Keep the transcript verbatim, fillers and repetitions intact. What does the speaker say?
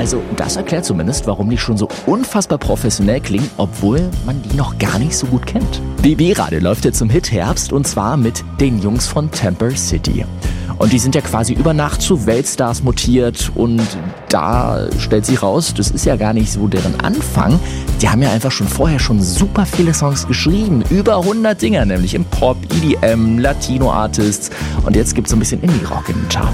Also das erklärt zumindest, warum die schon so unfassbar professionell klingen, obwohl man die noch gar nicht so gut kennt. B B-Radio läuft jetzt zum Hit Herbst und zwar mit den Jungs von Temper City. Und die sind ja quasi über Nacht zu Weltstars mutiert und da stellt sich raus, das ist ja gar nicht so deren Anfang. Die haben ja einfach schon vorher schon super viele Songs geschrieben, über hundert Dinger, nämlich im Pop, E D M, Latino-Artists und jetzt gibt's so ein bisschen Indie-Rock in den Charts.